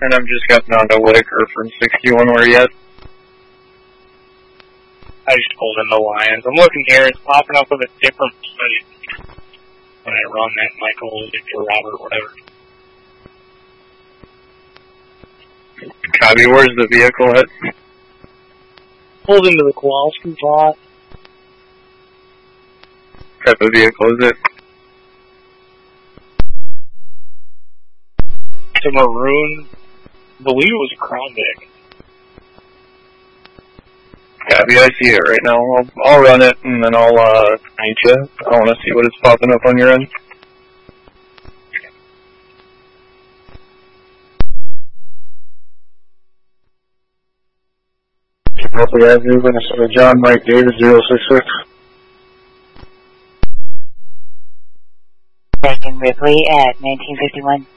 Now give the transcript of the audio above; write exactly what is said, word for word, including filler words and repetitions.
And I've just gotten onto Whitaker from sixty-one. Where you at? I just pulled in the Lions. I'm looking here. It's popping up with a different plate when I run that Michael or Robert, whatever. Copy. Where's the vehicle at? Pulled into the Kowalski plot. What type of vehicle is it? It's a maroon. I believe it was a Crown Vic. Copy. I see it right now. I'll, I'll run it and then I'll uh, meet you. I want to see what is popping up on your end. Berkeley Avenue, Minnesota. John Mike David zero six six. Second Ripley at nineteen fifty-one.